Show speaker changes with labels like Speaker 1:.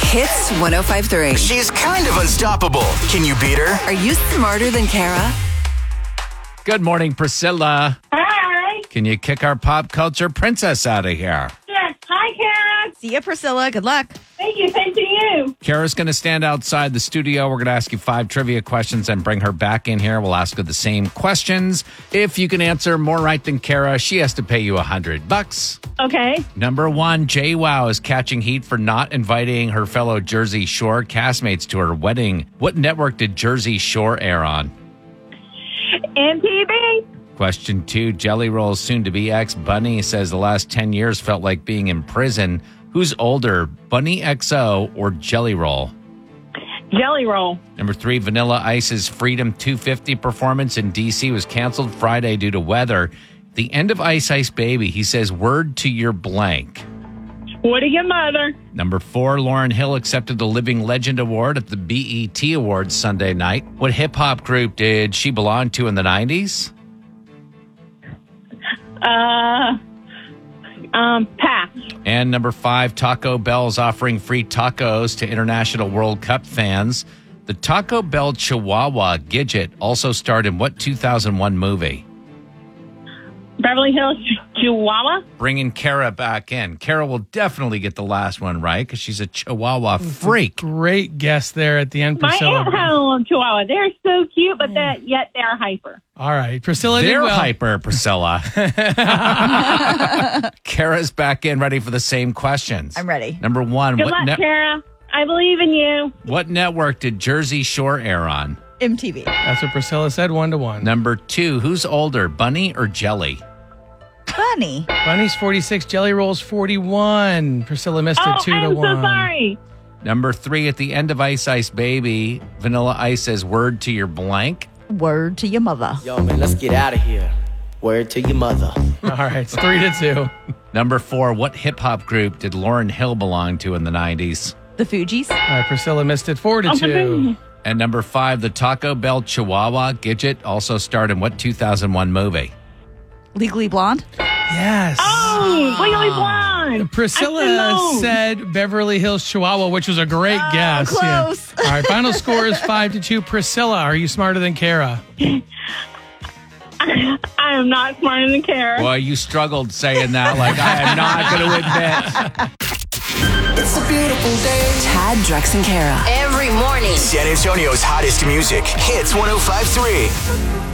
Speaker 1: Hits 105.3.
Speaker 2: She's kind of unstoppable. Can you beat her?
Speaker 1: Are you smarter than Kara?
Speaker 3: Good morning, Priscilla.
Speaker 4: Hi.
Speaker 3: Can you kick our pop culture princess out of here?
Speaker 4: Yes. Hi, Kara.
Speaker 5: See ya, Priscilla. Good luck.
Speaker 4: Thank you. Same to you.
Speaker 3: Kara's going to stand outside the studio. We're going to ask you 5 trivia questions and bring her back in here. We'll ask her the same questions. If you can answer more right than Kara, she has to pay you $100.
Speaker 4: Okay.
Speaker 3: Number 1, JWoww is catching heat for not inviting her fellow Jersey Shore castmates to her wedding. What network did Jersey Shore air on?
Speaker 4: MTV.
Speaker 3: Question 2, Jelly Roll's soon-to-be ex, Bunny, says the last 10 years felt like being in prison. Who's older, Bunny XO or Jelly Roll?
Speaker 4: Jelly Roll.
Speaker 3: Number 3, Vanilla Ice's Freedom 250 performance in D.C. was canceled Friday due to weather. The end of Ice Ice Baby, he says, word to your blank.
Speaker 4: What are your mother?
Speaker 3: Number 4, Lauryn Hill accepted the Living Legend Award at the BET Awards Sunday night. What hip-hop group did she belong to in the 90s?
Speaker 4: Pass.
Speaker 3: And number 5, Taco Bell's offering free tacos to International World Cup fans. The Taco Bell Chihuahua Gidget also starred in what 2001 movie?
Speaker 4: Beverly Hills Chihuahua.
Speaker 3: Bringing Kara back in. Kara will definitely get the last one right because she's a Chihuahua freak.
Speaker 6: Great guess there at the end,
Speaker 4: My
Speaker 6: Priscilla.
Speaker 4: aunt had a little Chihuahua. They're so cute, but yet they're hyper.
Speaker 6: All right, Priscilla did
Speaker 3: They're
Speaker 6: well.
Speaker 3: hyper, Priscilla. Kara's back in, ready for the same questions.
Speaker 5: I'm ready.
Speaker 3: Number 1,
Speaker 4: Good luck, Kara. I believe in you.
Speaker 3: what network did Jersey Shore air on?
Speaker 5: MTV.
Speaker 6: That's what Priscilla said, 1-1.
Speaker 3: Number 2, who's older, Bunny or Jelly?
Speaker 5: Bunny.
Speaker 6: Bunny's 46, Jelly Roll's 41. Priscilla missed it 2-1.
Speaker 4: I'm so sorry.
Speaker 3: Number 3, at the end of Ice Ice Baby, Vanilla Ice says word to your blank.
Speaker 5: Word to your mother.
Speaker 7: Yo, man, let's get out of here. Word to your mother.
Speaker 6: All right, it's 3-2.
Speaker 3: Number 4, what hip-hop group did Lauryn Hill belong to in the 90s?
Speaker 5: The Fugees.
Speaker 6: All right, Priscilla missed it 4-2.
Speaker 3: And number 5, the Taco Bell Chihuahua Gidget also starred in what 2001 movie?
Speaker 5: Legally Blonde.
Speaker 6: Yes.
Speaker 4: Oh, Legally Blonde.
Speaker 6: Priscilla said Beverly Hills Chihuahua, which was a great guess.
Speaker 5: close.
Speaker 6: Yeah. All right, final score is 5-2. Priscilla, are you smarter than Kara?
Speaker 4: I am not smarter than Kara.
Speaker 3: Well, you struggled saying that like I am not going to admit.
Speaker 2: It's a beautiful day.
Speaker 1: Tad, Drex, and Kara.
Speaker 8: Every morning.
Speaker 2: San Antonio's hottest music. Hits 105.3.